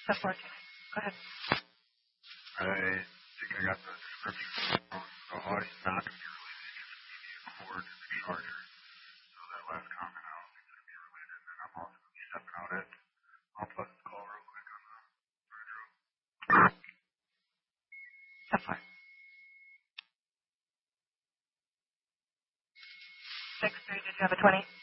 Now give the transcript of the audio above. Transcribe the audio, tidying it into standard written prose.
714. Go ahead. I think I got the description wrong. The Audi's not going to be related to the media cord and the charger. So that last comment, I don't think it's going to be related. And I'm also going to be stepping out at Mount Pleasant to call real quick on the retro. That's fine. 6-3, did you have a 20?